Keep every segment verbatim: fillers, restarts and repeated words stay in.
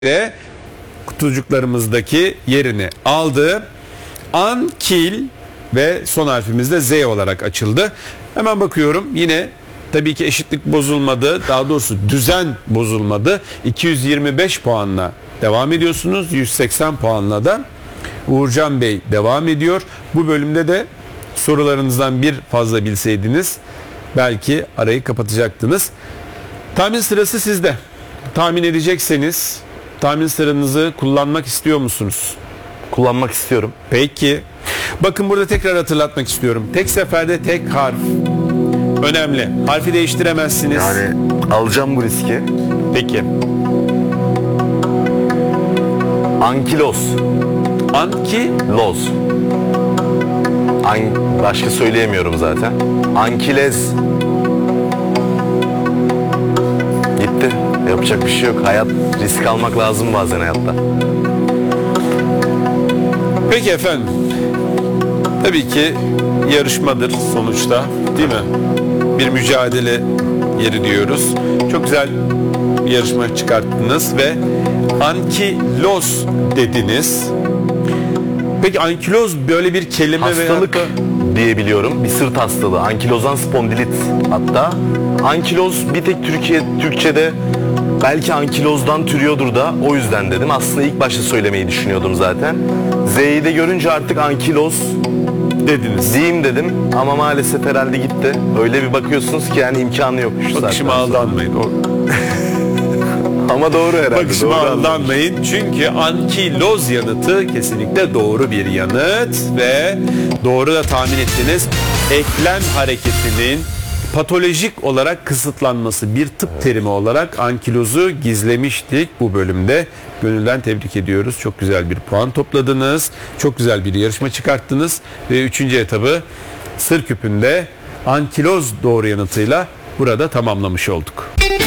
de kutucuklarımızdaki yerini aldı. Ankil ve son harfimiz de Z olarak açıldı. Hemen bakıyorum, yine tabii ki eşitlik bozulmadı, daha doğrusu düzen bozulmadı. iki yüz yirmi beş puanla devam ediyorsunuz. yüz seksen puanla da Uğurcan Bey devam ediyor. Bu bölümde de sorularınızdan bir fazla bilseydiniz belki arayı kapatacaktınız. Tahmin sırası sizde. Tahmin edecekseniz tahmin sıranızı kullanmak istiyor musunuz? Kullanmak istiyorum. Peki. Bakın, burada tekrar hatırlatmak istiyorum. Tek seferde tek harf. Önemli. Harfi değiştiremezsiniz. Yani alacağım bu riski. Peki. Ankilos. Ankilos. An başka söyleyemiyorum zaten. Ankilez. Gitti. Yapacak bir şey yok. Hayat, risk almak lazım bazen hayatta. Peki efendim. Tabii ki yarışmadır sonuçta, değil mi? Bir mücadele yeri diyoruz. Çok güzel bir yarışma çıkarttınız ve ankilos dediniz. Peki ankiloz böyle bir kelime Hastalık veya diye biliyorum. Bir sırt hastalığı. Ankilozan spondilit hatta. Ankiloz bir tek Türkiye Türkçe'de belki ankilozdan türüyordur da o yüzden dedim. Aslında ilk başta söylemeyi düşünüyordum zaten. Z'yi de görünce artık ankiloz dediniz. diyeyim dedim ama maalesef herhalde gitti. Öyle bir bakıyorsunuz ki yani imkanı yokmuş zaten. Bakışıma aldanmayın. O... Ama doğru herhalde. Bakışıma doğru aldanmayın. Çünkü ankiloz yanıtı kesinlikle doğru bir yanıt ve doğru da tahmin ettiniz. Eklem hareketinin patolojik olarak kısıtlanması bir tıp evet. terimi olarak ankilozu gizlemiştik bu bölümde. Gönülden tebrik ediyoruz. Çok güzel bir puan topladınız. Çok güzel bir yarışma çıkarttınız. Ve üçüncü etabı sır küpünde ankiloz doğru yanıtıyla burada tamamlamış olduk.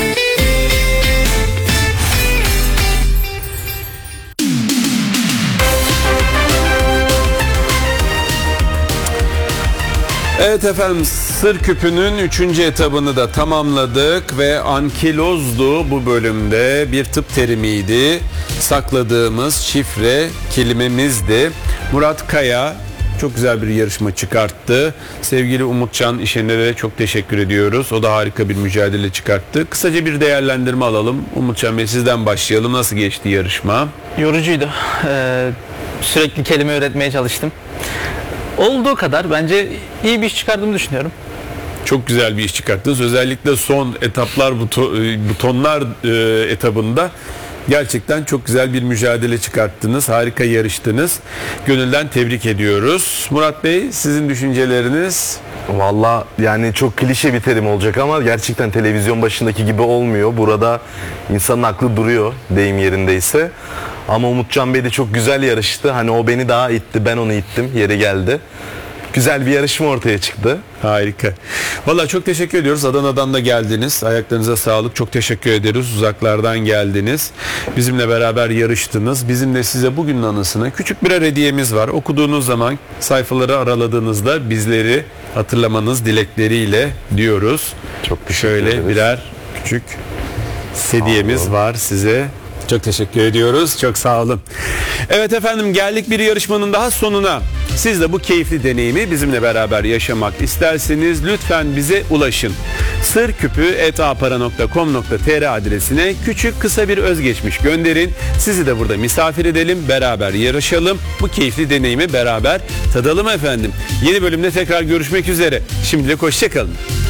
Evet efendim, sır küpünün üçüncü etabını da tamamladık ve ankilozdu bu bölümde bir tıp terimiydi. Sakladığımız şifre kelimemizdi. Murat Kaya çok güzel bir yarışma çıkarttı. Sevgili Umutcan İşener'e çok teşekkür ediyoruz. O da harika bir mücadele çıkarttı. Kısaca bir değerlendirme alalım. Umutcan Bey, sizden başlayalım. Nasıl geçti yarışma? Yorucuydu. Ee, sürekli kelime öğretmeye çalıştım. Olduğu kadar bence iyi bir iş çıkardığımı düşünüyorum. Çok güzel bir iş çıkarttınız. Özellikle son etaplar, butonlar e, etabında gerçekten çok güzel bir mücadele çıkarttınız. Harika yarıştınız. Gönülden tebrik ediyoruz. Murat Bey, sizin düşünceleriniz? Valla yani çok klişe bir terim olacak ama gerçekten televizyon başındaki gibi olmuyor. Burada insanın aklı duruyor deyim yerindeyse. Ama Umutcan Bey de çok güzel yarıştı. Hani o beni daha itti, ben onu ittim. Yeri geldi. Güzel bir yarışma ortaya çıktı. Harika. Vallahi çok teşekkür ediyoruz. Adana'dan da geldiniz. Ayaklarınıza sağlık. Çok teşekkür ederiz. Uzaklardan geldiniz. Bizimle beraber yarıştınız. Bizim de size bugünün anısına küçük birer hediyemiz var. Okuduğunuz zaman, sayfaları araladığınızda bizleri hatırlamanız dilekleriyle diyoruz. Çok teşekkür Şöyle ederiz. birer küçük hediyemiz var size. Çok teşekkür ediyoruz. Çok sağ olun. Evet efendim, geldik bir yarışmanın daha sonuna. Siz de bu keyifli deneyimi bizimle beraber yaşamak isterseniz lütfen bize ulaşın. sırküpü et apara nokta com nokta tr adresine küçük kısa bir özgeçmiş gönderin. Sizi de burada misafir edelim. Beraber yarışalım. Bu keyifli deneyimi beraber tadalım efendim. Yeni bölümde tekrar görüşmek üzere. Şimdilik hoşça kalın.